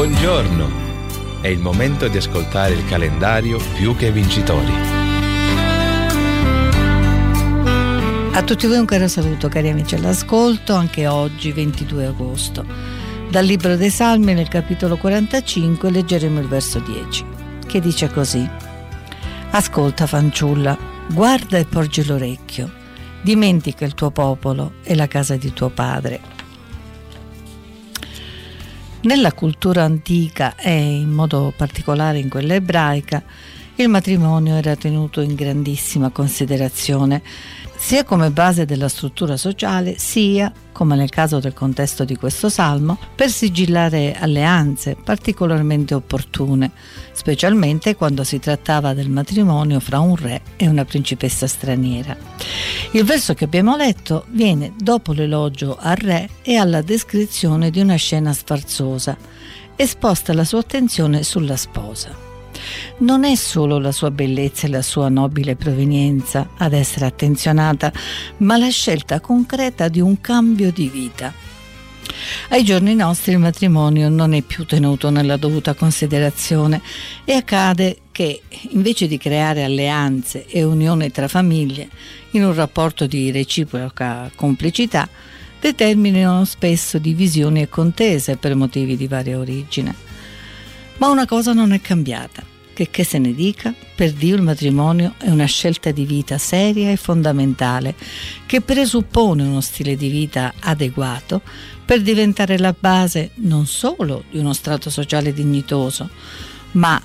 Buongiorno! È il momento di ascoltare il calendario Più che Vincitori. A tutti voi un caro saluto, cari amici all'ascolto, anche oggi 22 agosto. Dal Libro dei Salmi, nel capitolo 45, leggeremo il verso 10, che dice così: Ascolta, fanciulla, guarda e porgi l'orecchio, dimentica il tuo popolo e la casa di tuo padre. Nella cultura antica e in modo particolare in quella ebraica, il matrimonio era tenuto in grandissima considerazione, sia come base della struttura sociale, sia, come nel caso del contesto di questo salmo, per sigillare alleanze particolarmente opportune, specialmente quando si trattava del matrimonio fra un re e una principessa straniera. Il verso che abbiamo letto viene dopo l'elogio al re e alla descrizione di una scena sfarzosa e sposta la sua attenzione sulla sposa. Non è solo la sua bellezza e la sua nobile provenienza ad essere attenzionata, ma la scelta concreta di un cambio di vita. Ai giorni nostri il matrimonio non è più tenuto nella dovuta considerazione e accade che, invece di creare alleanze e unione tra famiglie in un rapporto di reciproca complicità, determinano spesso divisioni e contese per motivi di varia origine. Ma una cosa non è cambiata. Che se ne dica, per Dio il matrimonio è una scelta di vita seria e fondamentale che presuppone uno stile di vita adeguato per diventare la base non solo di uno strato sociale dignitoso, ma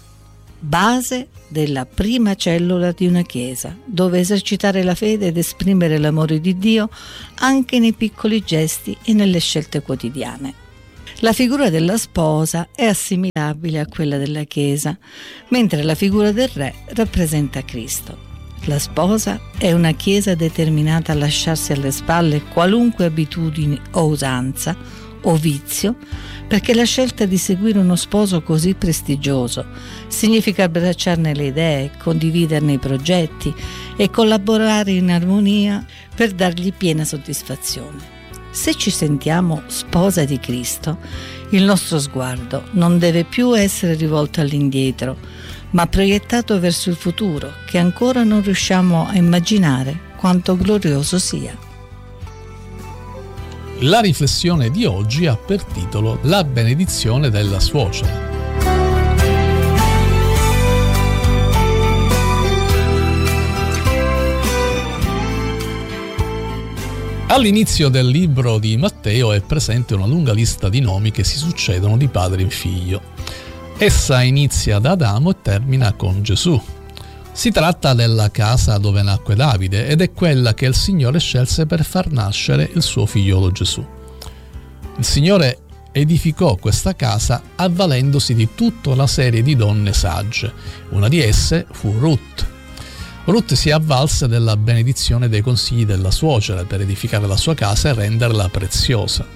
base della prima cellula di una chiesa, dove esercitare la fede ed esprimere l'amore di Dio anche nei piccoli gesti e nelle scelte quotidiane. La figura della sposa è assimilabile a quella della Chiesa, mentre la figura del re rappresenta Cristo. La sposa è una Chiesa determinata a lasciarsi alle spalle qualunque abitudine o usanza o vizio, perché la scelta di seguire uno sposo così prestigioso significa abbracciarne le idee, condividerne i progetti e collaborare in armonia per dargli piena soddisfazione. Se ci sentiamo sposa di Cristo, il nostro sguardo non deve più essere rivolto all'indietro, ma proiettato verso il futuro, che ancora non riusciamo a immaginare quanto glorioso sia. La riflessione di oggi ha per titolo La benedizione della suocera. All'inizio del libro di Matteo è presente una lunga lista di nomi che si succedono di padre in figlio. Essa inizia da Adamo e termina con Gesù. Si tratta della casa dove nacque Davide ed è quella che il Signore scelse per far nascere il suo figliolo Gesù. Il Signore edificò questa casa avvalendosi di tutta una serie di donne sagge. Una di esse fu Ruth. Ruth si avvalse della benedizione dei consigli della suocera per edificare la sua casa e renderla preziosa.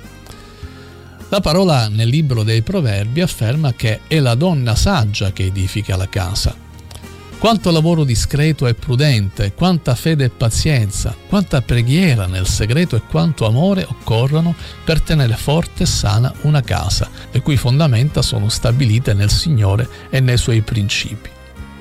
La parola nel libro dei Proverbi afferma che è la donna saggia che edifica la casa. Quanto lavoro discreto e prudente, quanta fede e pazienza, quanta preghiera nel segreto e quanto amore occorrono per tenere forte e sana una casa, le cui fondamenta sono stabilite nel Signore e nei Suoi principi.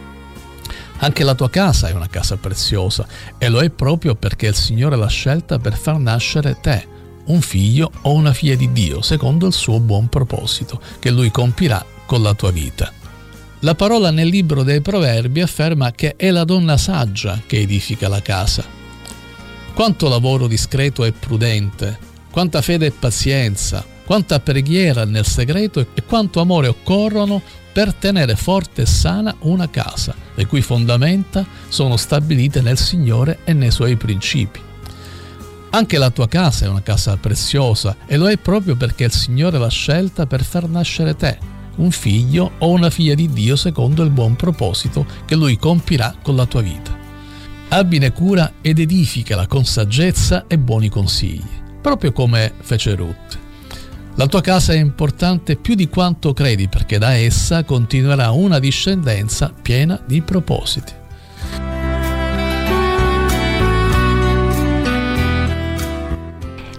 Anche la tua casa è una casa preziosa e lo è proprio perché il Signore l'ha scelta per far nascere te, un figlio o una figlia di Dio, secondo il suo buon proposito, che Lui compirà con la tua vita. La parola nel libro dei Proverbi afferma che è la donna saggia che edifica la casa. Quanto lavoro discreto e prudente, quanta fede e pazienza, quanta preghiera nel segreto e quanto amore occorrono per tenere forte e sana una casa, le cui fondamenta sono stabilite nel Signore e nei Suoi principi. Anche la tua casa è una casa preziosa e lo è proprio perché il Signore l'ha scelta per far nascere te, un figlio o una figlia di Dio secondo il buon proposito che Lui compirà con la tua vita. Abbine cura ed edificala con saggezza e buoni consigli, proprio come fece Ruth. La tua casa è importante più di quanto credi perché da essa continuerà una discendenza piena di propositi.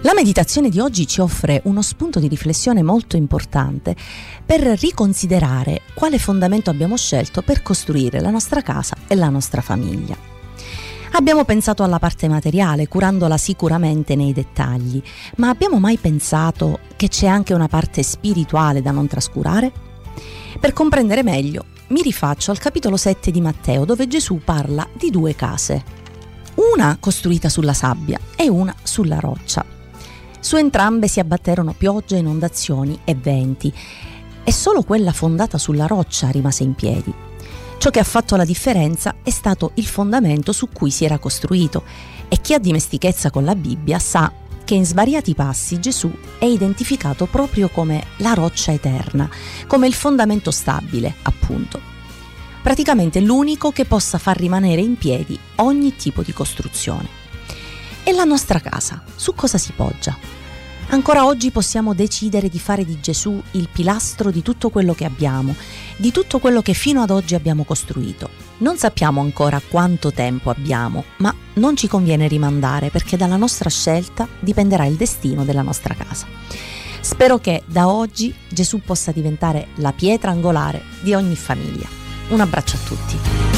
La meditazione di oggi ci offre uno spunto di riflessione molto importante per riconsiderare quale fondamento abbiamo scelto per costruire la nostra casa e la nostra famiglia. Abbiamo pensato alla parte materiale, curandola sicuramente nei dettagli, ma abbiamo mai pensato che c'è anche una parte spirituale da non trascurare? Per comprendere meglio, mi rifaccio al capitolo 7 di Matteo, dove Gesù parla di 2 case, una costruita sulla sabbia e una sulla roccia. Su entrambe si abbatterono piogge, inondazioni e venti, e solo quella fondata sulla roccia rimase in piedi. Ciò che ha fatto la differenza è stato il fondamento su cui si era costruito, e chi ha dimestichezza con la Bibbia sa che in svariati passi Gesù è identificato proprio come la roccia eterna, come il fondamento stabile, appunto. Praticamente l'unico che possa far rimanere in piedi ogni tipo di costruzione. E la nostra casa, su cosa si poggia? Ancora oggi possiamo decidere di fare di Gesù il pilastro di tutto quello che abbiamo, di tutto quello che fino ad oggi abbiamo costruito. Non sappiamo ancora quanto tempo abbiamo, ma non ci conviene rimandare, perché dalla nostra scelta dipenderà il destino della nostra casa. Spero che da oggi Gesù possa diventare la pietra angolare di ogni famiglia. Un abbraccio a tutti.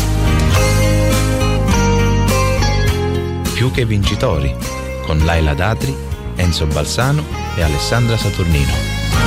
Più che vincitori, con Laila Datri, Enzo Balsano e Alessandra Saturnino.